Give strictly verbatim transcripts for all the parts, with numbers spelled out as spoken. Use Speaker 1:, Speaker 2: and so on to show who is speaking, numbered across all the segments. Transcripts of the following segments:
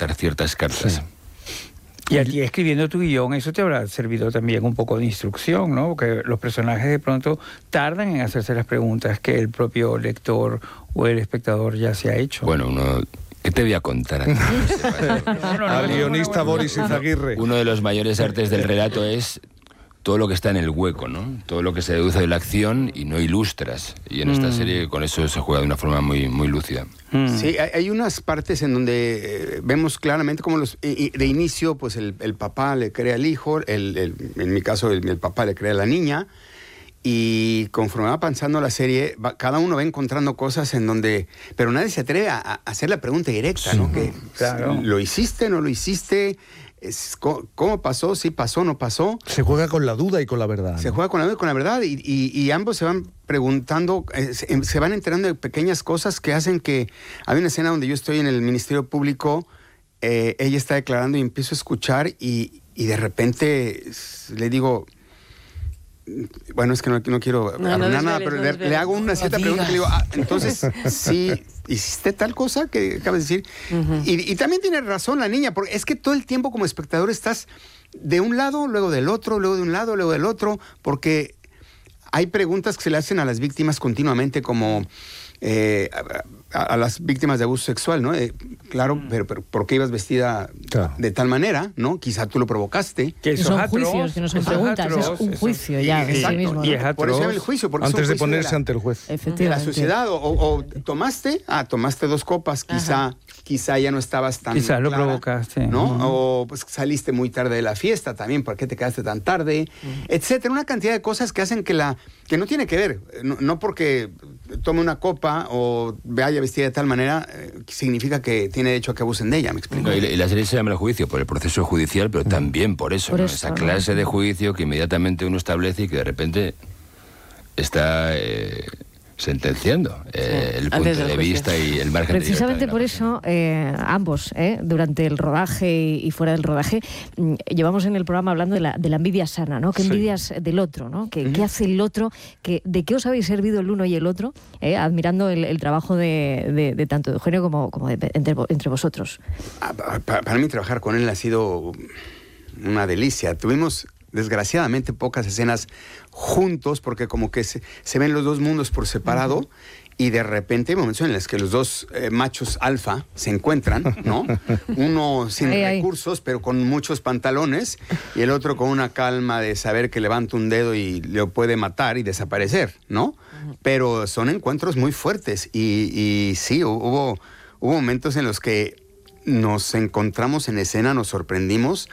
Speaker 1: matar ciertas cartas.
Speaker 2: Sí.
Speaker 3: Y a ti escribiendo tu guión, eso te habrá servido también un poco de instrucción, ¿no? Porque los personajes de pronto tardan en hacerse las preguntas que el propio lector o el espectador ya se ha hecho.
Speaker 1: Bueno, uno... ¿Qué te voy a contar a ti?
Speaker 2: Al guionista Boris Izaguirre.
Speaker 1: Uno de los mayores artes del relato es todo lo que está en el hueco, ¿no? Todo lo que se deduce de la acción y no ilustras. Y en esta
Speaker 3: Mm.
Speaker 1: serie con eso se juega de una forma muy, muy lúcida.
Speaker 3: Mm.
Speaker 4: Sí, hay, hay unas partes en donde eh, vemos claramente cómo los, y, y de inicio pues el, el papá le cree al hijo, el, el, en mi caso el, el papá le cree a la niña, y conforme va avanzando la serie, va, cada uno va encontrando cosas en donde... Pero nadie se atreve a, a hacer la pregunta directa,
Speaker 2: Sí,
Speaker 4: ¿no? Que,
Speaker 3: claro.
Speaker 4: ¿lo hiciste, no lo hiciste? Es, ¿Cómo pasó? ¿Sí pasó, no pasó?
Speaker 2: Se juega con la duda y con la verdad.
Speaker 4: Se
Speaker 2: ¿no?
Speaker 4: juega con la, con la verdad y, y, y ambos se van preguntando, eh, se, se van enterando de pequeñas cosas que hacen que... Hay una escena donde yo estoy en el Ministerio Público, eh, ella está declarando y empiezo a escuchar y, y de repente le digo... Bueno, es que no, no quiero
Speaker 5: No,
Speaker 4: arruinar
Speaker 5: no
Speaker 4: nada,
Speaker 5: desveles,
Speaker 4: pero
Speaker 5: no
Speaker 4: le,
Speaker 5: desveles.
Speaker 4: le hago una cierta pregunta que le digo, ah, entonces, sí, ¿hiciste tal cosa que acabas de decir?
Speaker 5: Ujú.
Speaker 4: y, y también tiene razón la niña, porque es que todo el tiempo como espectador estás de un lado, luego del otro, luego de un lado, luego del otro, porque hay preguntas que se le hacen a las víctimas continuamente, como eh, a, a, a las víctimas de abuso sexual, ¿no? Eh, claro, pero, pero ¿por qué ibas vestida
Speaker 2: Claro.
Speaker 4: de tal manera, ¿no? Quizá tú lo provocaste.
Speaker 3: Que eso
Speaker 6: Son
Speaker 3: es atroz,
Speaker 6: juicios que no son
Speaker 3: eso es
Speaker 6: preguntas, es
Speaker 3: atroz,
Speaker 6: un
Speaker 3: eso-
Speaker 6: juicio ya en sí
Speaker 4: Exacto,
Speaker 6: mismo.
Speaker 3: y
Speaker 6: ¿no?
Speaker 3: es
Speaker 4: Por eso
Speaker 3: atroz.
Speaker 4: se llama el juicio, porque es
Speaker 2: Antes
Speaker 4: un
Speaker 2: de
Speaker 4: juicio
Speaker 2: ponerse
Speaker 4: la-
Speaker 2: ante el juez.
Speaker 4: de la
Speaker 6: Efectivamente.
Speaker 4: sociedad, o, o- o tomaste, ah, tomaste dos copas, quizá, quizá ya no estabas tan
Speaker 3: Quizás lo
Speaker 4: clara,
Speaker 3: provocaste.
Speaker 4: ¿no?
Speaker 3: Ujú.
Speaker 4: O pues saliste muy tarde de la fiesta también, ¿por qué te quedaste tan tarde? Etcétera, una cantidad de cosas que hacen que la, que no tiene que ver, no, no porque tome una copa o vaya vestida de tal manera, eh, significa que tiene derecho a que abusen de ella, ¿me explico?
Speaker 1: No, y, la- y la serie se llama El Juicio por el proceso judicial, pero también por eso,
Speaker 6: Por
Speaker 1: ¿no?
Speaker 6: eso,
Speaker 1: Esa
Speaker 6: ¿no?
Speaker 1: clase de juicio que inmediatamente uno establece y que de repente está eh, sentenciando eh,
Speaker 5: Sí,
Speaker 1: el
Speaker 5: antes
Speaker 1: punto
Speaker 5: del
Speaker 1: de
Speaker 5: juicio.
Speaker 1: vista y el margen de
Speaker 6: Precisamente
Speaker 1: libertad de la
Speaker 6: por
Speaker 1: persona.
Speaker 6: eso, eh, ambos, eh, durante el rodaje y, y fuera del rodaje, mm, llevamos en el programa hablando de la, de la envidia sana, ¿no? ¿Qué
Speaker 2: Sí.
Speaker 6: envidias del otro, ¿no? ¿Qué, qué hace el otro? ¿Qué, ¿De qué os habéis servido el uno y el otro? Eh, admirando el, el trabajo de, de- de tanto de Eugenio como, como de- entre, vo- entre vosotros.
Speaker 4: Ah, pa- pa- para mí trabajar con él ha sido una delicia. Tuvimos desgraciadamente pocas escenas juntos porque como que se, se ven los dos mundos por separado. Uh-huh. Y de repente hay momentos en los que los dos eh, machos alfa se encuentran, ¿no? Uno sin
Speaker 6: Ay, ay.
Speaker 4: recursos, pero con muchos pantalones, y el otro con una calma de saber que levanta un dedo y lo puede matar y desaparecer, ¿no? Pero son encuentros muy fuertes y, y sí, hubo, hubo momentos en los que nos encontramos en escena, nos sorprendimos.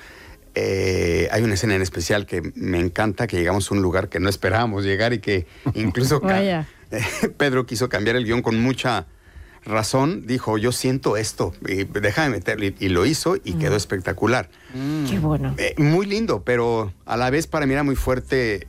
Speaker 4: Eh, hay una escena en especial que me encanta, que llegamos a un lugar que no esperábamos llegar y que incluso ca-
Speaker 6: Vaya.
Speaker 4: Pedro quiso cambiar el guión con mucha razón. Dijo, yo siento esto, y déjame meterlo. Y, y lo hizo y quedó espectacular.
Speaker 6: Qué bueno.
Speaker 4: Eh, muy lindo, pero a la vez para mí era muy fuerte.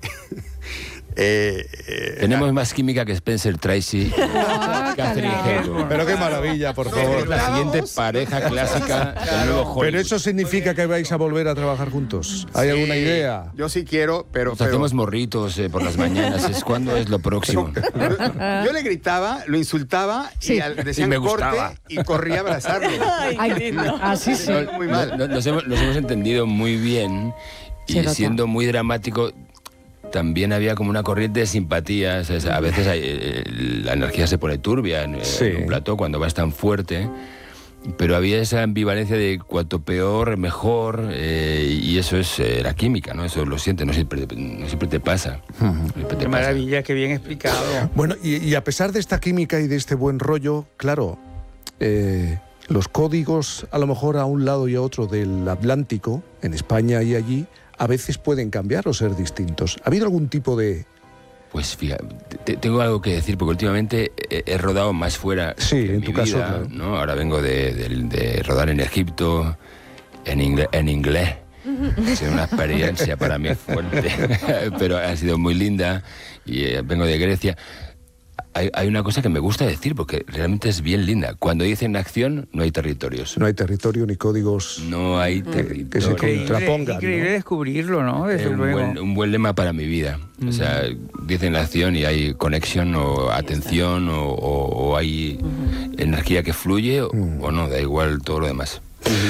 Speaker 4: eh, eh,
Speaker 1: Tenemos más química que Spencer Tracy y Catherine Hepburn.
Speaker 2: Pero qué maravilla, por
Speaker 1: Es
Speaker 2: favor.
Speaker 1: la siguiente pareja clásica del nuevo Hollywood.
Speaker 2: Pero eso significa que vais a volver a trabajar juntos. ¿Hay
Speaker 4: sí,
Speaker 2: alguna idea?
Speaker 4: Yo sí quiero, pero...
Speaker 1: Nos
Speaker 4: pero-
Speaker 1: hacemos morritos eh, por las mañanas. ¿Es cuándo es lo próximo?
Speaker 4: Yo le gritaba, lo insultaba
Speaker 6: Sí.
Speaker 4: y al- decían
Speaker 1: Y me
Speaker 4: corte
Speaker 1: gustaba.
Speaker 4: y corría a abrazarlo.
Speaker 5: Ay,
Speaker 6: Ay,
Speaker 5: qué lindo.
Speaker 6: así sí.
Speaker 1: No,
Speaker 4: Muy mal.
Speaker 1: no- Nos hemos, nos hemos entendido muy bien
Speaker 6: Se
Speaker 1: y
Speaker 6: nota.
Speaker 1: siendo muy dramático también había como una corriente de simpatía. O sea, a veces hay, eh, la energía se pone turbia en,
Speaker 2: Sí.
Speaker 1: en un plató cuando vas tan fuerte, pero había esa ambivalencia de cuanto peor, mejor, eh, y eso es eh, la química, ¿no? Eso lo sientes, no siempre, no siempre te pasa. No siempre te
Speaker 3: Qué
Speaker 1: pasa.
Speaker 3: maravilla, qué bien explicado.
Speaker 2: Bueno, y, y a pesar de esta química y de este buen rollo, claro, eh, los códigos a lo mejor a un lado y a otro del Atlántico, en España y allí, a veces pueden cambiar o ser distintos. ¿Ha habido algún tipo de...?
Speaker 1: Pues fíjate, te- tengo algo que decir, porque últimamente he, he rodado más fuera.
Speaker 2: Sí,
Speaker 1: en
Speaker 2: en
Speaker 1: mi
Speaker 2: tu caso,
Speaker 1: vida,
Speaker 2: claro.
Speaker 1: ¿no? Ahora vengo de, de- de rodar en Egipto, en, ingle- en inglés. Ha sido una experiencia para mí fuerte, pero ha sido muy linda. Y eh, vengo de Grecia. Hay, hay una cosa que me gusta decir, porque realmente es bien linda. Cuando dicen acción, no hay territorios.
Speaker 2: No hay territorio ni códigos
Speaker 1: No hay
Speaker 2: que se
Speaker 1: territorios.
Speaker 3: Increíble,
Speaker 2: contrapongan,
Speaker 3: increíble
Speaker 2: ¿no?
Speaker 3: descubrirlo, ¿no? Desde
Speaker 1: Es un
Speaker 3: luego.
Speaker 1: buen, un buen lema para mi vida. O sea, dicen la acción y hay conexión o atención o, o- o hay energía que fluye o, o no, da igual todo lo demás.